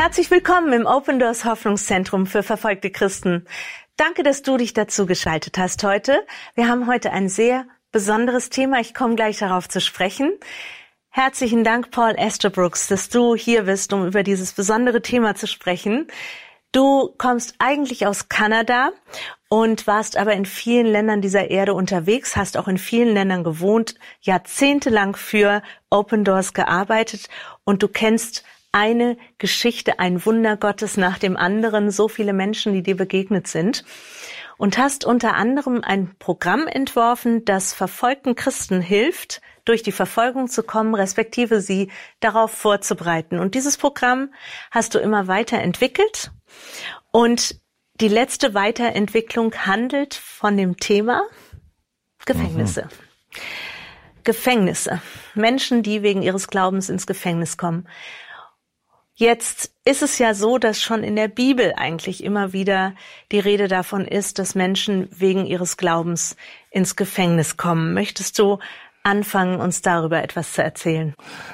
Herzlich willkommen im Open Doors Hoffnungszentrum für verfolgte Christen. Danke, dass du dich dazu geschaltet hast heute. Wir haben heute ein sehr besonderes Thema. Ich komme gleich darauf zu sprechen. Herzlichen Dank, Paul Estabrooks, dass du hier bist, um über dieses besondere Thema zu sprechen. Du kommst eigentlich aus Kanada und warst aber in vielen Ländern dieser Erde unterwegs, hast auch in vielen Ländern gewohnt, jahrzehntelang für Open Doors gearbeitet und du kennst eine Geschichte, ein Wunder Gottes nach dem anderen, so viele Menschen, die dir begegnet sind. Und hast unter anderem ein Programm entworfen, das verfolgten Christen hilft, durch die Verfolgung zu kommen, respektive sie darauf vorzubereiten. Und dieses Programm hast du immer weiterentwickelt. Und die letzte Weiterentwicklung handelt von dem Thema Gefängnisse. Gefängnisse. Menschen, die wegen ihres Glaubens ins Gefängnis kommen. Jetzt ist es ja so, dass schon in der Bibel eigentlich immer wieder die Rede davon ist, dass Menschen wegen ihres Glaubens ins Gefängnis kommen. Möchtest du anfangen, uns darüber etwas zu erzählen?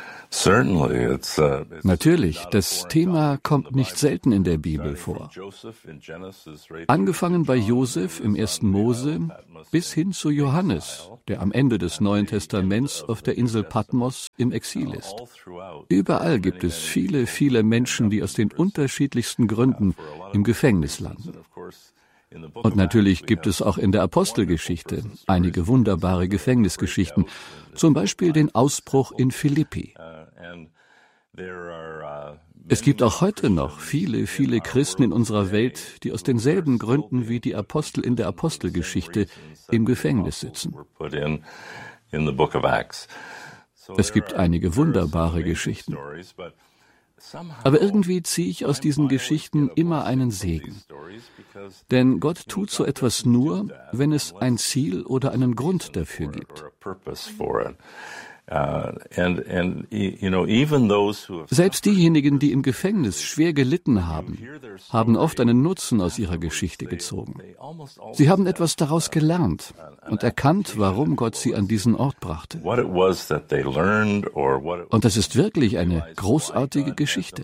Natürlich, das Thema kommt nicht selten in der Bibel vor. Angefangen bei Josef im 1. Mose bis hin zu Johannes, der am Ende des Neuen Testaments auf der Insel Patmos im Exil ist. Überall gibt es viele, viele Menschen, die aus den unterschiedlichsten Gründen im Gefängnis landen. Und natürlich gibt es auch in der Apostelgeschichte einige wunderbare Gefängnisgeschichten, zum Beispiel den Ausbruch in Philippi. Es gibt auch heute noch viele, viele Christen in unserer Welt, die aus denselben Gründen wie die Apostel in der Apostelgeschichte im Gefängnis sitzen. Es gibt einige wunderbare Geschichten. Aber irgendwie ziehe ich aus diesen Geschichten immer einen Segen. Denn Gott tut so etwas nur, wenn es ein Ziel oder einen Grund dafür gibt. Selbst diejenigen, die im Gefängnis schwer gelitten haben, haben oft einen Nutzen aus ihrer Geschichte gezogen. Sie haben etwas daraus gelernt und erkannt, warum Gott sie an diesen Ort brachte. Und das ist wirklich eine großartige Geschichte.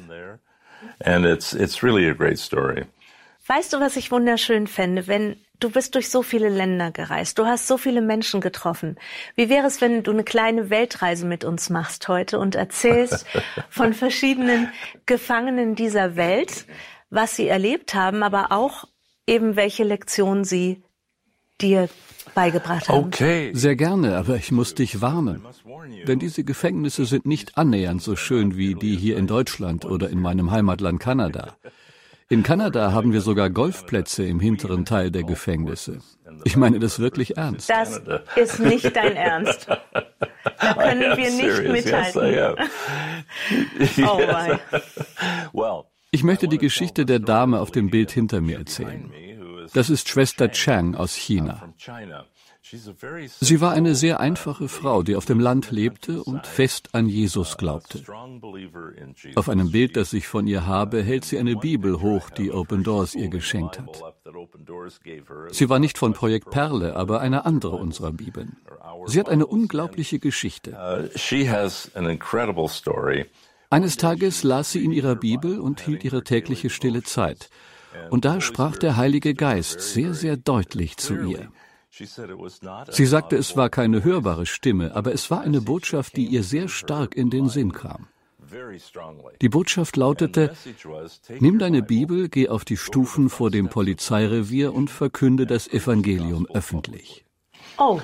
Weißt du, was ich wunderschön fände, du bist durch so viele Länder gereist, du hast so viele Menschen getroffen. Wie wäre es, wenn du eine kleine Weltreise mit uns machst heute und erzählst von verschiedenen Gefangenen dieser Welt, was sie erlebt haben, aber auch eben welche Lektionen sie dir beigebracht haben? Okay. Sehr gerne, aber ich muss dich warnen. Denn diese Gefängnisse sind nicht annähernd so schön wie die hier in Deutschland oder in meinem Heimatland Kanada. In Kanada haben wir sogar Golfplätze im hinteren Teil der Gefängnisse. Ich meine das wirklich ernst. Das ist nicht dein Ernst. Da können wir nicht mithalten. Oh mein. Ich möchte die Geschichte der Dame auf dem Bild hinter mir erzählen. Das ist Schwester Chang aus China. Sie war eine sehr einfache Frau, die auf dem Land lebte und fest an Jesus glaubte. Auf einem Bild, das ich von ihr habe, hält sie eine Bibel hoch, die Open Doors ihr geschenkt hat. Sie war nicht von Projekt Perle, aber eine andere unserer Bibeln. Sie hat eine unglaubliche Geschichte. Eines Tages las sie in ihrer Bibel und hielt ihre tägliche stille Zeit. Und da sprach der Heilige Geist sehr, sehr deutlich zu ihr. Sie sagte, es war keine hörbare Stimme, aber es war eine Botschaft, die ihr sehr stark in den Sinn kam. Die Botschaft lautete: Nimm deine Bibel, geh auf die Stufen vor dem Polizeirevier und verkünde das Evangelium öffentlich. Oh.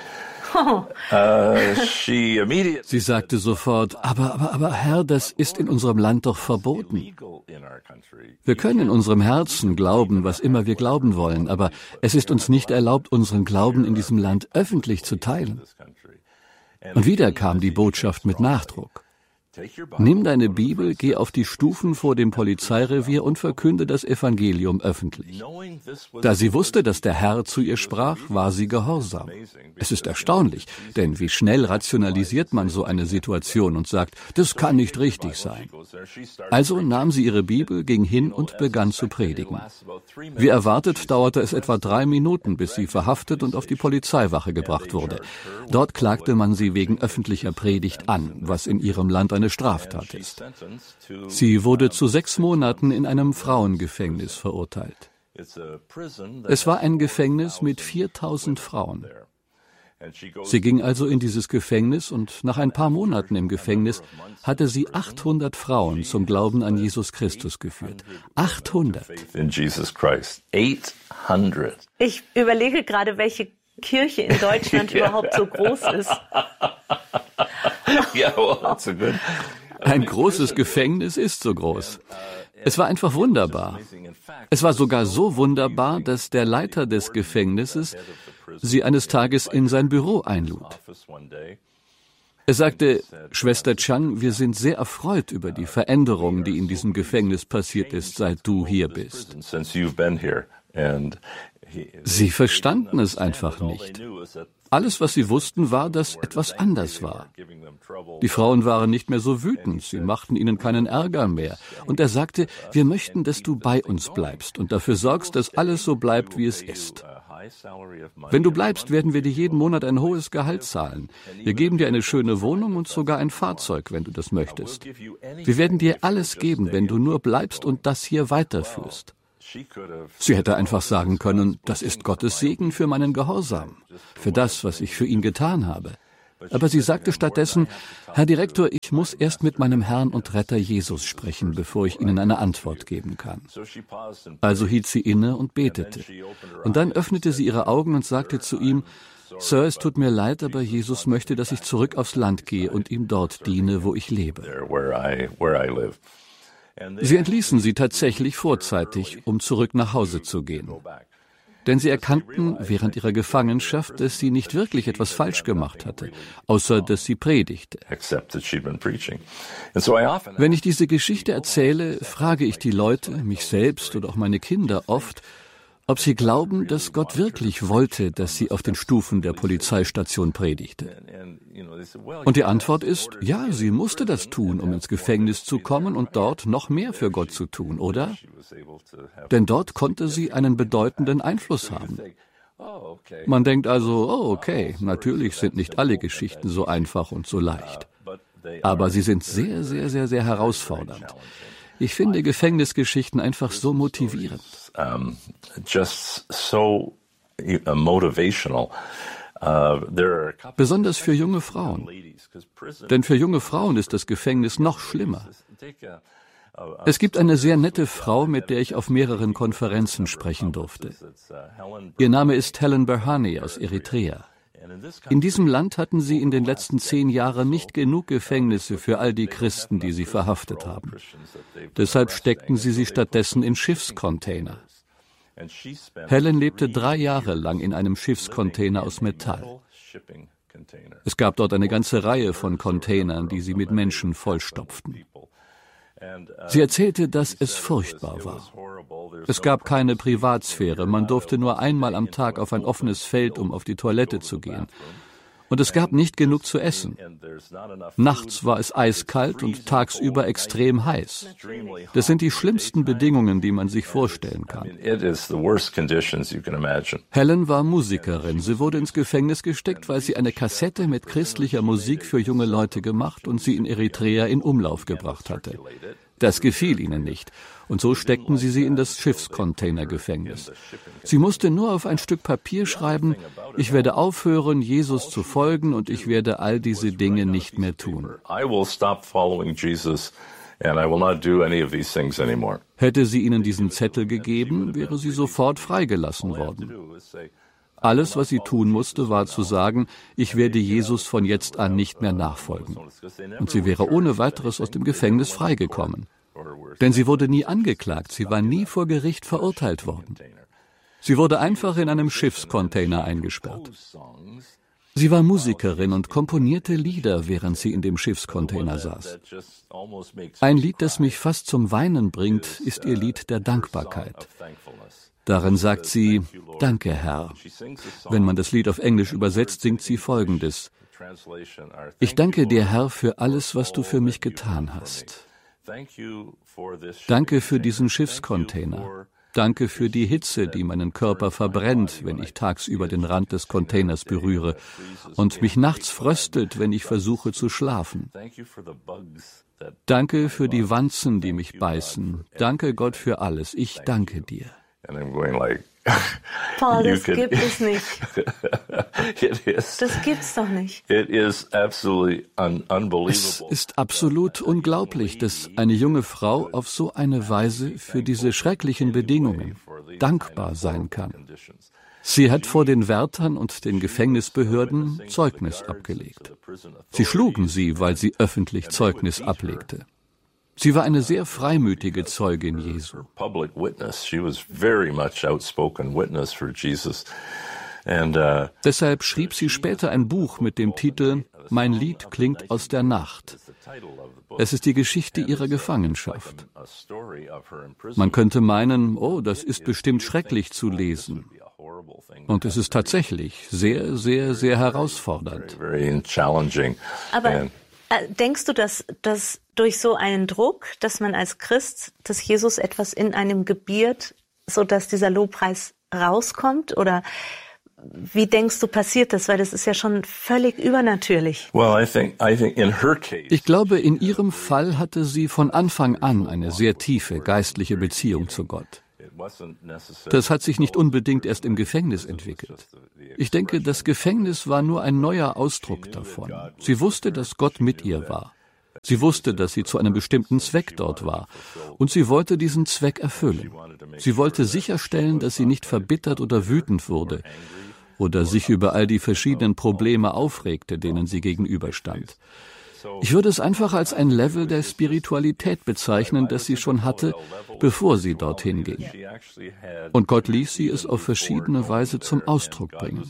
Sie sagte sofort, aber Herr, das ist in unserem Land doch verboten. Wir können in unserem Herzen glauben, was immer wir glauben wollen, aber es ist uns nicht erlaubt, unseren Glauben in diesem Land öffentlich zu teilen. Und wieder kam die Botschaft mit Nachdruck. Nimm deine Bibel, geh auf die Stufen vor dem Polizeirevier und verkünde das Evangelium öffentlich. Da sie wusste, dass der Herr zu ihr sprach, war sie gehorsam. Es ist erstaunlich, denn wie schnell rationalisiert man so eine Situation und sagt, das kann nicht richtig sein. Also nahm sie ihre Bibel, ging hin und begann zu predigen. Wie erwartet dauerte es etwa 3 Minuten, bis sie verhaftet und auf die Polizeiwache gebracht wurde. Dort klagte man sie wegen öffentlicher Predigt an, was in ihrem Land eine eine Straftat ist. Sie wurde zu 6 Monaten in einem Frauengefängnis verurteilt. Es war ein Gefängnis mit 4.000 Frauen. Sie ging also in dieses Gefängnis und nach ein paar Monaten im Gefängnis hatte sie 800 Frauen zum Glauben an Jesus Christus geführt. 800. Ich überlege gerade, welche Kirche in Deutschland überhaupt so groß ist. Ein großes Gefängnis ist so groß. Es war einfach wunderbar. Es war sogar so wunderbar, dass der Leiter des Gefängnisses sie eines Tages in sein Büro einlud. Er sagte, Schwester Chang, wir sind sehr erfreut über die Veränderung, die in diesem Gefängnis passiert ist, seit du hier bist. Sie verstanden es einfach nicht. Alles, was sie wussten, war, dass etwas anders war. Die Frauen waren nicht mehr so wütend, sie machten ihnen keinen Ärger mehr. Und er sagte, wir möchten, dass du bei uns bleibst und dafür sorgst, dass alles so bleibt, wie es ist. Wenn du bleibst, werden wir dir jeden Monat ein hohes Gehalt zahlen. Wir geben dir eine schöne Wohnung und sogar ein Fahrzeug, wenn du das möchtest. Wir werden dir alles geben, wenn du nur bleibst und das hier weiterführst. Sie hätte einfach sagen können, das ist Gottes Segen für meinen Gehorsam, für das, was ich für ihn getan habe. Aber sie sagte stattdessen, Herr Direktor, ich muss erst mit meinem Herrn und Retter Jesus sprechen, bevor ich Ihnen eine Antwort geben kann. Also hielt sie inne und betete. Und dann öffnete sie ihre Augen und sagte zu ihm, Sir, es tut mir leid, aber Jesus möchte, dass ich zurück aufs Land gehe und ihm dort diene, wo ich lebe. Sie entließen sie tatsächlich vorzeitig, um zurück nach Hause zu gehen. Denn sie erkannten während ihrer Gefangenschaft, dass sie nicht wirklich etwas falsch gemacht hatte, außer dass sie predigte. Wenn ich diese Geschichte erzähle, frage ich die Leute, mich selbst oder auch meine Kinder oft, ob sie glauben, dass Gott wirklich wollte, dass sie auf den Stufen der Polizeistation predigte. Und die Antwort ist, ja, sie musste das tun, um ins Gefängnis zu kommen und dort noch mehr für Gott zu tun, oder? Denn dort konnte sie einen bedeutenden Einfluss haben. Man denkt also, oh, okay, natürlich sind nicht alle Geschichten so einfach und so leicht. Aber sie sind sehr, sehr, sehr, sehr herausfordernd. Ich finde Gefängnisgeschichten einfach so motivierend. Besonders für junge Frauen. Denn für junge Frauen ist das Gefängnis noch schlimmer. Es gibt eine sehr nette Frau, mit der ich auf mehreren Konferenzen sprechen durfte. Ihr Name ist Helen Berhane aus Eritrea. In diesem Land hatten sie in den letzten 10 Jahren nicht genug Gefängnisse für all die Christen, die sie verhaftet haben. Deshalb steckten sie stattdessen in Schiffscontainer. Helen lebte 3 Jahre lang in einem Schiffscontainer aus Metall. Es gab dort eine ganze Reihe von Containern, die sie mit Menschen vollstopften. Sie erzählte, dass es furchtbar war. Es gab keine Privatsphäre, man durfte nur einmal am Tag auf ein offenes Feld, um auf die Toilette zu gehen. Und es gab nicht genug zu essen. Nachts war es eiskalt und tagsüber extrem heiß. Das sind die schlimmsten Bedingungen, die man sich vorstellen kann. Helen war Musikerin. Sie wurde ins Gefängnis gesteckt, weil sie eine Kassette mit christlicher Musik für junge Leute gemacht und sie in Eritrea in Umlauf gebracht hatte. Das gefiel ihnen nicht. Und so steckten sie in das Schiffscontainergefängnis. Sie musste nur auf ein Stück Papier schreiben, ich werde aufhören, Jesus zu folgen und ich werde all diese Dinge nicht mehr tun. Hätte sie ihnen diesen Zettel gegeben, wäre sie sofort freigelassen worden. Alles, was sie tun musste, war zu sagen, ich werde Jesus von jetzt an nicht mehr nachfolgen. Und sie wäre ohne weiteres aus dem Gefängnis freigekommen. Denn sie wurde nie angeklagt, sie war nie vor Gericht verurteilt worden. Sie wurde einfach in einem Schiffscontainer eingesperrt. Sie war Musikerin und komponierte Lieder, während sie in dem Schiffscontainer saß. Ein Lied, das mich fast zum Weinen bringt, ist ihr Lied der Dankbarkeit. Darin sagt sie, Danke, Herr. Wenn man das Lied auf Englisch übersetzt, singt sie Folgendes. Ich danke dir, Herr, für alles, was du für mich getan hast. Danke für diesen Schiffscontainer. Danke für die Hitze, die meinen Körper verbrennt, wenn ich tagsüber den Rand des Containers berühre und mich nachts fröstelt, wenn ich versuche zu schlafen. Danke für die Wanzen, die mich beißen. Danke Gott für alles. Ich danke dir. Paul, das gibt es nicht. Das gibt's doch nicht. Es ist absolut unglaublich, dass eine junge Frau auf so eine Weise für diese schrecklichen Bedingungen dankbar sein kann. Sie hat vor den Wärtern und den Gefängnisbehörden Zeugnis abgelegt. Sie schlugen sie, weil sie öffentlich Zeugnis ablegte. Sie war eine sehr freimütige Zeugin Jesu. Deshalb schrieb sie später ein Buch mit dem Titel »Mein Lied klingt aus der Nacht«. Es ist die Geschichte ihrer Gefangenschaft. Man könnte meinen, oh, das ist bestimmt schrecklich zu lesen. Und es ist tatsächlich sehr, sehr, sehr herausfordernd. Aber denkst du, dass durch so einen Druck, dass man als Christ, dass Jesus etwas in einem gebiert, sodass dieser Lobpreis rauskommt? Oder wie denkst du, passiert das? Weil das ist ja schon völlig übernatürlich. Ich glaube, in ihrem Fall hatte sie von Anfang an eine sehr tiefe geistliche Beziehung zu Gott. Das hat sich nicht unbedingt erst im Gefängnis entwickelt. Ich denke, das Gefängnis war nur ein neuer Ausdruck davon. Sie wusste, dass Gott mit ihr war. Sie wusste, dass sie zu einem bestimmten Zweck dort war. Und sie wollte diesen Zweck erfüllen. Sie wollte sicherstellen, dass sie nicht verbittert oder wütend wurde oder sich über all die verschiedenen Probleme aufregte, denen sie gegenüberstand. Ich würde es einfach als ein Level der Spiritualität bezeichnen, das sie schon hatte, bevor sie dorthin ging. Und Gott ließ sie es auf verschiedene Weise zum Ausdruck bringen.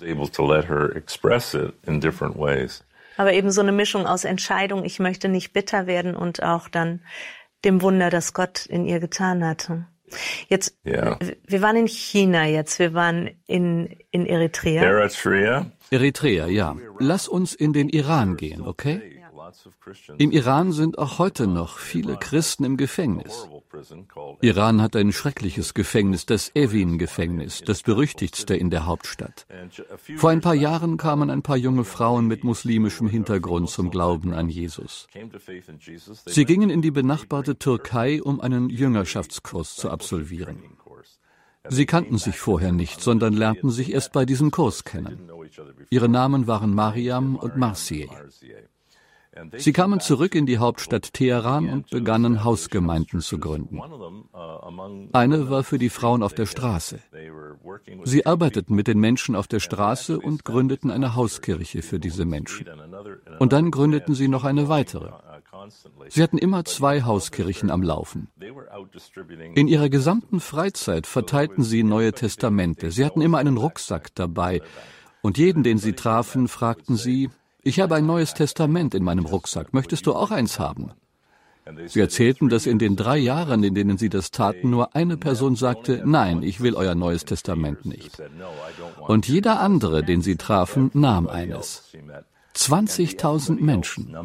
Aber eben so eine Mischung aus Entscheidung, ich möchte nicht bitter werden, und auch dann dem Wunder, das Gott in ihr getan hatte. Jetzt, wir waren in China jetzt, wir waren in Eritrea. Eritrea, ja. Lass uns in den Iran gehen, okay? Im Iran sind auch heute noch viele Christen im Gefängnis. Iran hat ein schreckliches Gefängnis, das Evin-Gefängnis, das berüchtigtste in der Hauptstadt. Vor ein paar Jahren kamen ein paar junge Frauen mit muslimischem Hintergrund zum Glauben an Jesus. Sie gingen in die benachbarte Türkei, um einen Jüngerschaftskurs zu absolvieren. Sie kannten sich vorher nicht, sondern lernten sich erst bei diesem Kurs kennen. Ihre Namen waren Mariam und Marzieh. Sie kamen zurück in die Hauptstadt Teheran und begannen Hausgemeinden zu gründen. Eine war für die Frauen auf der Straße. Sie arbeiteten mit den Menschen auf der Straße und gründeten eine Hauskirche für diese Menschen. Und dann gründeten sie noch eine weitere. Sie hatten immer 2 Hauskirchen am Laufen. In ihrer gesamten Freizeit verteilten sie Neue Testamente. Sie hatten immer einen Rucksack dabei. Und jeden, den sie trafen, fragten sie: Ich habe ein Neues Testament in meinem Rucksack. Möchtest du auch eins haben? Sie erzählten, dass in den 3 Jahren, in denen sie das taten, nur eine Person sagte: Nein, ich will euer Neues Testament nicht. Und jeder andere, den sie trafen, nahm eines. 20.000 Menschen.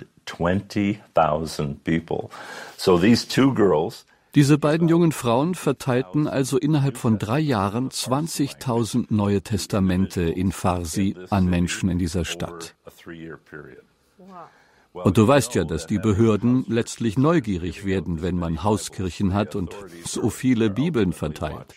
Diese beiden jungen Frauen verteilten also innerhalb von 3 Jahren 20.000 Neue Testamente in Farsi an Menschen in dieser Stadt. Und du weißt ja, dass die Behörden letztlich neugierig werden, wenn man Hauskirchen hat und so viele Bibeln verteilt.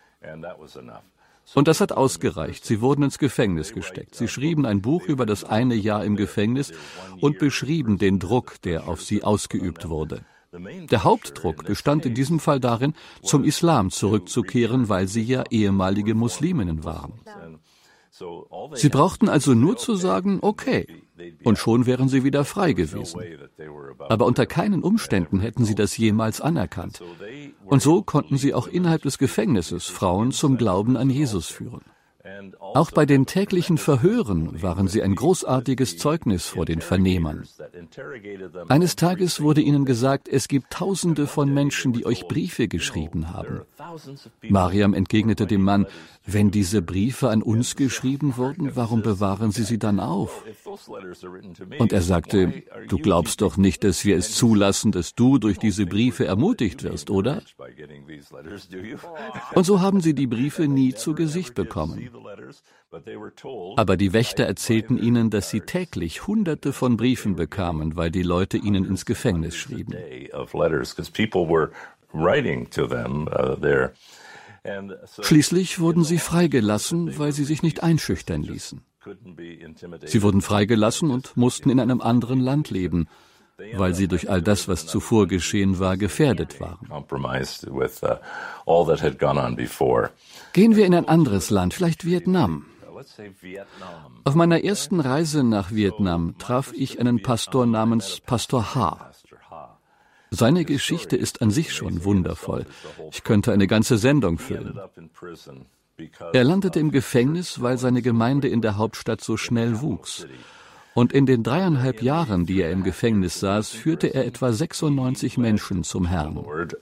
Und das hat ausgereicht. Sie wurden ins Gefängnis gesteckt. Sie schrieben ein Buch über das eine Jahr im Gefängnis und beschrieben den Druck, der auf sie ausgeübt wurde. Der Hauptdruck bestand in diesem Fall darin, zum Islam zurückzukehren, weil sie ja ehemalige Musliminnen waren. Sie brauchten also nur zu sagen, okay, und schon wären sie wieder frei gewesen. Aber unter keinen Umständen hätten sie das jemals anerkannt. Und so konnten sie auch innerhalb des Gefängnisses Frauen zum Glauben an Jesus führen. Auch bei den täglichen Verhören waren sie ein großartiges Zeugnis vor den Vernehmern. Eines Tages wurde ihnen gesagt, es gibt Tausende von Menschen, die euch Briefe geschrieben haben. Mariam entgegnete dem Mann, wenn diese Briefe an uns geschrieben wurden, warum bewahren Sie sie dann auf? Und er sagte, du glaubst doch nicht, dass wir es zulassen, dass du durch diese Briefe ermutigt wirst, oder? Und so haben sie die Briefe nie zu Gesicht bekommen. Aber die Wächter erzählten ihnen, dass sie täglich Hunderte von Briefen bekamen, weil die Leute ihnen ins Gefängnis schrieben. Schließlich wurden sie freigelassen, weil sie sich nicht einschüchtern ließen. Sie wurden freigelassen und mussten in einem anderen Land leben, weil sie durch all das, was zuvor geschehen war, gefährdet waren. Gehen wir in ein anderes Land, vielleicht Vietnam. Auf meiner ersten Reise nach Vietnam traf ich einen Pastor namens Pastor Ha. Seine Geschichte ist an sich schon wundervoll. Ich könnte eine ganze Sendung füllen. Er landete im Gefängnis, weil seine Gemeinde in der Hauptstadt so schnell wuchs. Und in den 3,5 Jahren, die er im Gefängnis saß, führte er etwa 96 Menschen zum Herrn.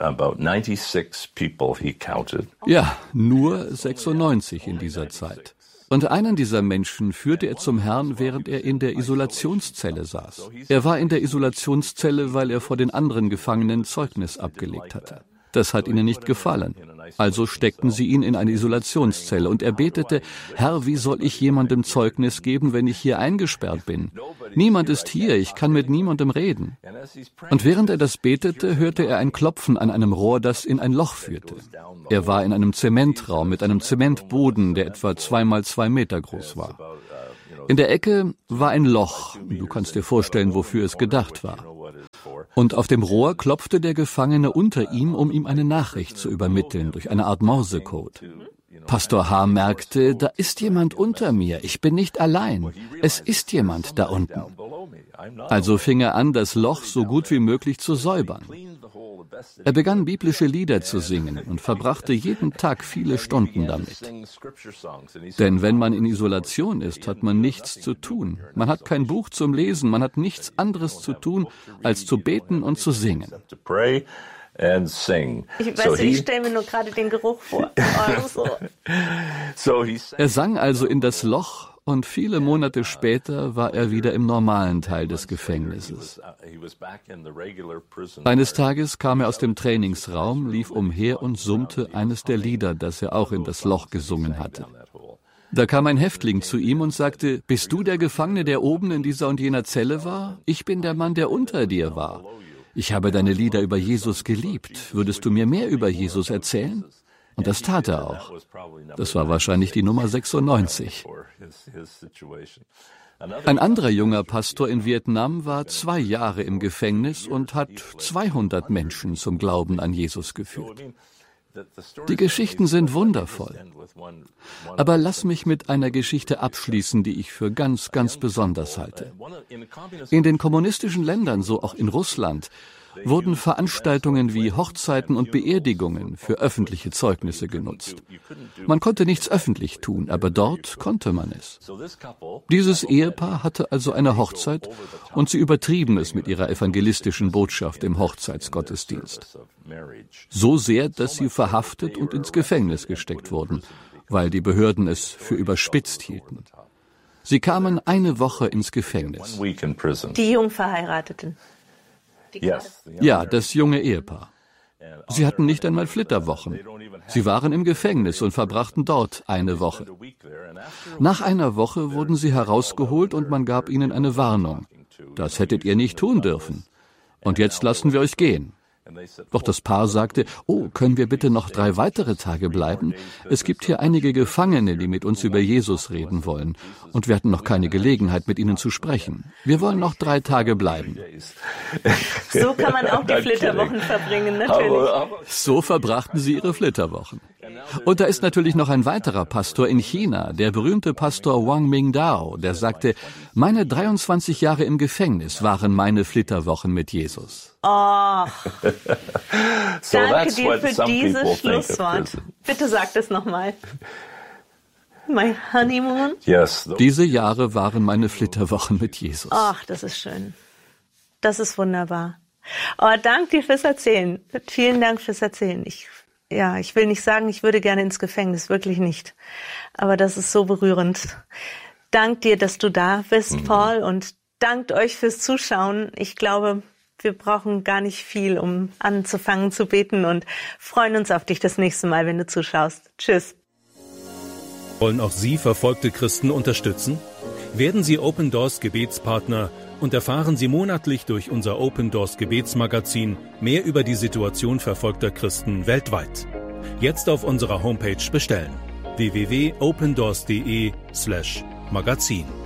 Ja, nur 96 in dieser Zeit. Und einen dieser Menschen führte er zum Herrn, während er in der Isolationszelle saß. Er war in der Isolationszelle, weil er vor den anderen Gefangenen Zeugnis abgelegt hatte. Das hat ihnen nicht gefallen. Also steckten sie ihn in eine Isolationszelle und er betete, Herr, wie soll ich jemandem Zeugnis geben, wenn ich hier eingesperrt bin? Niemand ist hier, ich kann mit niemandem reden. Und während er das betete, hörte er ein Klopfen an einem Rohr, das in ein Loch führte. Er war in einem Zementraum mit einem Zementboden, der etwa 2 mal 2 Meter groß war. In der Ecke war ein Loch. Du kannst dir vorstellen, wofür es gedacht war. Und auf dem Rohr klopfte der Gefangene unter ihm, um ihm eine Nachricht zu übermitteln, durch eine Art Morsecode. Pastor H. merkte, da ist jemand unter mir, ich bin nicht allein, es ist jemand da unten. Also fing er an, das Loch so gut wie möglich zu säubern. Er begann biblische Lieder zu singen und verbrachte jeden Tag viele Stunden damit. Denn wenn man in Isolation ist, hat man nichts zu tun. Man hat kein Buch zum Lesen, man hat nichts anderes zu tun, als zu beten und zu singen. Ich stelle mir nur gerade den Geruch vor. Er sang also in das Loch und viele Monate später war er wieder im normalen Teil des Gefängnisses. Eines Tages kam er aus dem Trainingsraum, lief umher und summte eines der Lieder, das er auch in das Loch gesungen hatte. Da kam ein Häftling zu ihm und sagte, bist du der Gefangene, der oben in dieser und jener Zelle war? Ich bin der Mann, der unter dir war. Ich habe deine Lieder über Jesus geliebt. Würdest du mir mehr über Jesus erzählen? Und das tat er auch. Das war wahrscheinlich die Nummer 96. Ein anderer junger Pastor in Vietnam war 2 Jahre im Gefängnis und hat 200 Menschen zum Glauben an Jesus geführt. Die Geschichten sind wundervoll. Aber lass mich mit einer Geschichte abschließen, die ich für ganz, ganz besonders halte. In den kommunistischen Ländern, so auch in Russland, wurden Veranstaltungen wie Hochzeiten und Beerdigungen für öffentliche Zeugnisse genutzt. Man konnte nichts öffentlich tun, aber dort konnte man es. Dieses Ehepaar hatte also eine Hochzeit und sie übertrieben es mit ihrer evangelistischen Botschaft im Hochzeitsgottesdienst. So sehr, dass sie verhaftet und ins Gefängnis gesteckt wurden, weil die Behörden es für überspitzt hielten. Sie kamen 1 Woche ins Gefängnis. Die Jungverheirateten. Ja, das junge Ehepaar. Sie hatten nicht einmal Flitterwochen. Sie waren im Gefängnis und verbrachten dort 1 Woche. Nach 1 Woche wurden sie herausgeholt und man gab ihnen eine Warnung. Das hättet ihr nicht tun dürfen. Und jetzt lassen wir euch gehen. Doch das Paar sagte, oh, können wir bitte noch 3 weitere Tage bleiben? Es gibt hier einige Gefangene, die mit uns über Jesus reden wollen. Und wir hatten noch keine Gelegenheit, mit ihnen zu sprechen. Wir wollen noch 3 Tage bleiben. So kann man auch die Flitterwochen verbringen, natürlich. So verbrachten sie ihre Flitterwochen. Und da ist natürlich noch ein weiterer Pastor in China, der berühmte Pastor Wang Mingdao, der sagte, meine 23 Jahre im Gefängnis waren meine Flitterwochen mit Jesus. Oh, danke dir für dieses Schlusswort. Bitte sag das nochmal. My honeymoon? Diese Jahre waren meine Flitterwochen mit Jesus. Ach, das ist schön. Das ist wunderbar. Oh, danke dir fürs Erzählen. Vielen Dank fürs Erzählen. Ich will nicht sagen, ich würde gerne ins Gefängnis, wirklich nicht. Aber das ist so berührend. Dank dir, dass du da bist, Paul, und dankt euch fürs Zuschauen. Ich glaube, wir brauchen gar nicht viel, um anzufangen zu beten, und freuen uns auf dich das nächste Mal, wenn du zuschaust. Tschüss. Wollen auch Sie verfolgte Christen unterstützen? Werden Sie Open Doors Gebetspartner und erfahren Sie monatlich durch unser Open Doors Gebetsmagazin mehr über die Situation verfolgter Christen weltweit. Jetzt auf unserer Homepage bestellen: www.opendoors.de/magazin.